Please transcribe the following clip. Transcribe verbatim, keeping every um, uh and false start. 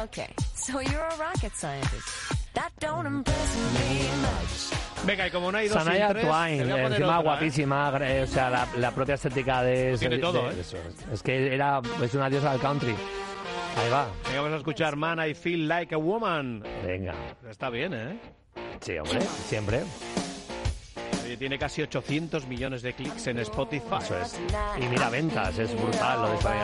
Okay, so you're a rocket scientist. That don't impress me much. Venga, y como no hay dos Shania sin tres, Twain, te voy a poner encima otra, guapísima, eh, o sea, la, la propia estética de... Tiene de- todo, de- ¿eh? eso. Es que era, es una diosa del country. Ahí va. Venga, vamos a escuchar Man, I Feel Like a Woman. Venga. Está bien, ¿eh? Sí, hombre, siempre. Oye, tiene casi ochocientos millones de clics en Spotify. Eso es. Y mira ventas, es brutal lo de Shania